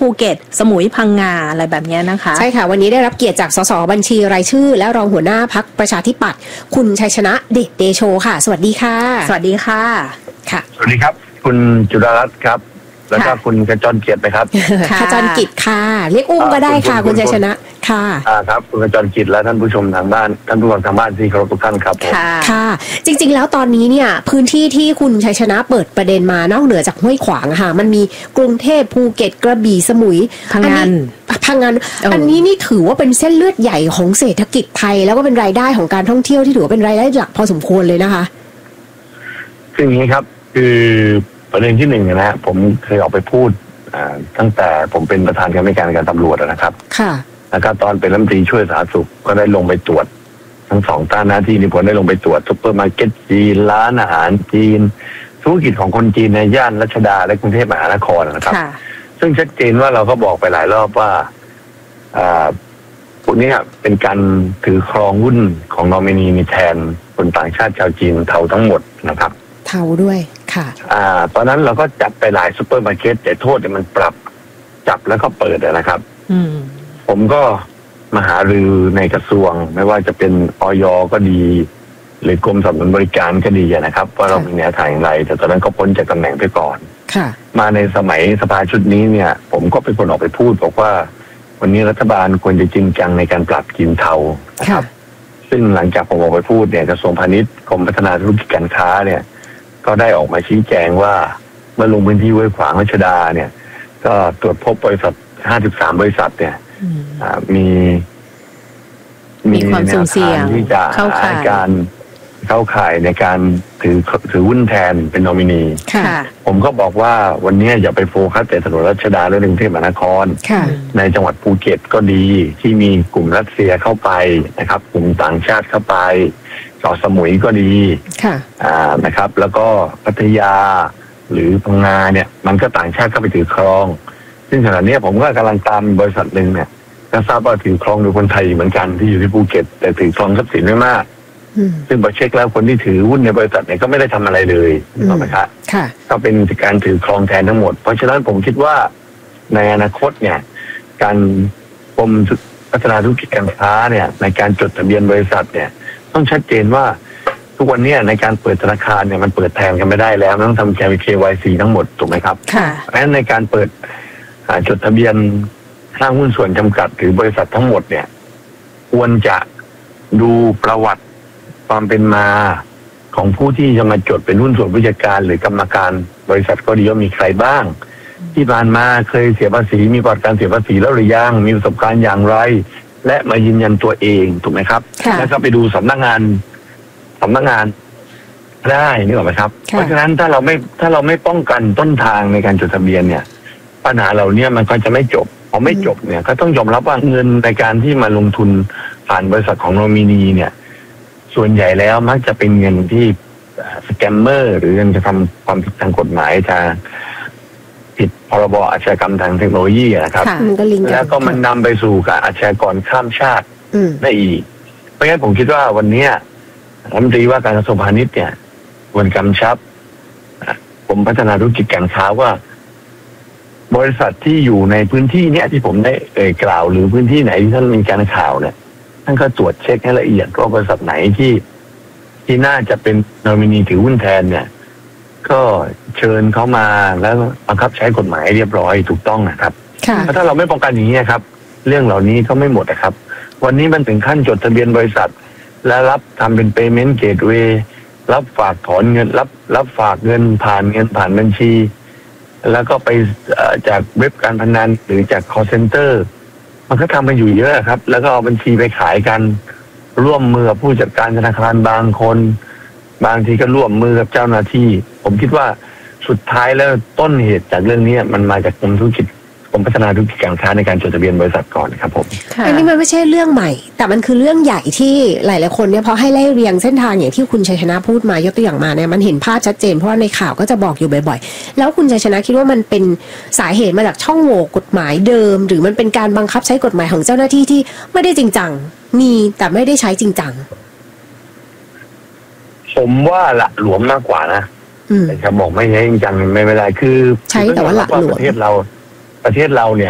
ภูเก็ตสมุยพังงาอะไรแบบนี้นะคะใช่ค่ะวันนี้ได้รับเกียรติจากสสบัญชีรายชื่อและรองหัวหน้าพรรคประชาธิปัตย์คุณชัยชนะเดชเดโชค่ะสวัสดีค่ะสวัสดีค่ะค่ะสวัสดีครับคุณจุฬารัตน์ครับแล้วก็คุณกระจรเกียรติไหมครับขจรกิจค่ะเรียกอุ้มก็ได้ค่ะคุณชัยชนะค่ะครับคุณกระจรกิจและท่านผู้ชมทางบ้านท่านผู้ฟังทางบ้านที่เคารพทุกท่านครับค่ะจริงๆแล้วตอนนี้เนี่ยพื้นที่ที่คุณชัยชนะเปิดประเด็นมานอกเหนือจากห้วยขวางค่ะมันมีกรุงเทพภูเก็ตกระบี่สมุยพังงานอันนี้นี่ถือว่าเป็นเส้นเลือดใหญ่ของเศรษฐกิจไทยแล้วก็เป็นรายได้ของการท่องเที่ยวที่ถือว่าเป็นรายได้หลักพอสมควรเลยนะคะคืออย่างนี้ครับคือประเด็นที่หนึ่งนะฮะผมเคยออกไปพูดตั้งแต่ผมเป็นประธานกรรมการตำรวจนะครับค่ะแล้วก็ตอนเป็นรัฐมนตรีช่วยสาธารณสุขก็ได้ลงไปตรวจทั้งสองด้านหน้าที่นี่ผมได้ลงไปตรวจซุปเปอร์มาร์เก็ตจีนร้านอาหารจีนธุรกิจของคนจีนในย่านรัชดาและกรุงเทพมหานครนะครับซึ่งชัดเจนว่าเราก็บอกไปหลายรอบว่าพวกนี้เป็นการถือครองหุ้นของนอมินีมีแทนคนต่างชาติชาวจีนเทาทั้งหมดนะครับเทาด้วยค่ะตอนนั้นเราก็จับไปหลายซุปเปอร์มาร์เก็ตแต่โทษเนี่ยมันปรับจับแล้วก็เปิดนะครับผมก็มาหารือในกระทรวงไม่ว่าจะเป็นอย.ก็ดีหรือกรมสนับสนุนบริการก็ดีนะครับว่าเรามีแนวทางอย่างไรแต่ตอนนั้นก็พ้นจากตำแหน่งไปก่อนมาในสมัยสภาชุดนี้เนี่ยผมก็เป็นคนออกไปพูดบอกว่าวันนี้รัฐบาลควรจะจริงจังในการปรับจีนเทานะครับซึ่งหลังจากผมออกไปพูดเนี่ยกระทรวงพาณิชย์กรมพัฒนาธุรกิจการค้าเนี่ยก็ได้ออกมาชี้แจงว่าเมื่อลงพื้นที่ห้วยขวางรัชดาเนี่ยก็ตรวจพบบริษัท53บริษัทเนี่ยมีความสุ่มเสี่ยงที่จะการเข้าข่ายในการถือหุ้นแทนเป็นนอมินีผมก็บอกว่าวันนี้อย่าไปโฟกัสแต่ถนนรัชดาและกรุงเทพมหานครในจังหวัดภูเก็ตก็ดีที่มีกลุ่มรัสเซียเข้าไปนะครับกลุ่มต่างชาติเข้าไปเกาะสมุยก็ดีนะครับแล้วก็พัทยาหรือพังงาเนี่ยมันก็ต่างชาติเข้าไปถือครองซึ่งขณะนี้ผมก็กำลังตามบริษัทหนึ่งเนี่ยก็ทราบว่าถือครองโดยคนไทยเหมือนกันที่อยู่ที่ภูเก็ตแต่ถือครองทรัพย์สินไม่มากซึ่งพอเช็คแล้วคนที่ถือหุ้นในบริษัทเนี่ยก็ไม่ได้ทำอะไรเลยถูกไหมครับก็เป็นการถือครองแทนทั้งหมดเพราะฉะนั้นผมคิดว่าในอนาคตเนี่ยการกรมพัฒนาธุรกิจการค้าเนี่ยในการจดทะเบียนบริษัทเนี่ยต้องชัดเจนว่าทุกวันนี้ในการเปิดธนาคารเนี่ยมันเปิดแทนกันไม่ได้แล้วต้องทำ KYC ทั้งหมดถูกไหมครับเพราะฉะนั้นในการเปิดจดทะเบียนห้างหุ้นส่วนจำกัดหรือบริษัททั้งหมดเนี่ยควรจะดูประวัติความเป็นมาของผู้ที่จะมาจดเป็นหุ้นส่วนผู้จัดการหรือกรรมการบริษัทก็ดีว่ามีใครบ้างที่ผ่านมาเคยเสียภาษีมีประวัติการเสียภาษีแล้วหรือยังมีประสบการณ์อย่างไรและมายืนยันตัวเองถูกไหมครับแล้วก็ไปดูสำนักงานได้นี่หรอไหมครับเพราะฉะนั้นถ้าเราไม่ป้องกันต้นทางในการจดทะเบียนเนี่ยปัญหาเหล่านี้มันก็จะไม่จบพอไม่จบเนี่ยก็ต้องยอมรับว่าเงินในการที่มาลงทุนผ่านบริษัทของโนมินีเนี่ยส่วนใหญ่แล้วมักจะเป็นเงินที่สแกมเมอร์หรือเงินจะทำความผิดทางกฎหมายจะผิดพรบอาชญากรรมทางเทคโนโลยีนะครับแล้วก็มันนำไปสู่การอาชญากรข้ามชาติได้อีกเพราะงั้นผมคิดว่าวันนี้รัฐมนตรีว่าการกระทรวงพาณิชย์เนี่ยควรกำชับกรมพัฒนาธุรกิจการค้าว่าบริษัทที่อยู่ในพื้นที่เนี้ยที่ผมได้กล่าวหรือพื้นที่ไหนที่ท่านมีการข่าวเนี่ยท่านก็ตรวจเช็คให้ละเอียดว่าบริษัทไหนที่น่าจะเป็นนอมินีถือหุ้นแทนเนี่ยก็เชิญเขามาแล้วบังคับใช้กฎหมายเรียบร้อยถูกต้องนะครับถ้าเราไม่ป้องกันอย่างนี้ครับเรื่องเหล่านี้ก็ไม่หมดนะครับวันนี้มันถึงขั้นจดทะเบียนบริษัทและรับทำเป็น payment gateway รับฝากถอนเงินรับฝากเงินผ่านบัญชีแล้วก็ไปจากเว็บการพนันหรือจาก call center มันก็ทำกันอยู่เยอะครับแล้วก็เอาบัญชีไปขายกันร่วมมือกับผู้จัดการธนาคารบางคนบางทีก็ร่วมมือกับเจ้าหน้าที่ผมคิดว่าสุดท้ายแล้วต้นเหตุจากเรื่องนี้มันมาจากกรมพัฒนาธุรกิจการค้าในการจดทะเบียนบริษัทก่อนครับผมอันนี้มันไม่ใช่เรื่องใหม่แต่มันคือเรื่องใหญ่ที่หลายๆคนเนี่ยพอให้ไล่เรียงเส้นทางอย่างที่คุณชัยชนะพูดมายกตัวอย่างมาเนี่ยมันเห็นภาพชัดเจนเพราะว่าในข่าวก็จะบอกอยู่บ่อยๆแล้วคุณชัยชนะคิดว่ามันเป็นสาเหตุมาจากช่องโหว่กฎหมายเดิมหรือมันเป็นการบังคับใช้กฎหมายของเจ้าหน้าที่ที่ไม่ได้จริงจังมีแต่ไม่ได้ใช้จริงจังผมว่าละหลวมมากกว่านะแต่จะบอกไม่ใช่จริงจังไม่เป็นไรคือใช้แต่ว่าละหลวมประเทศเราเนี่ย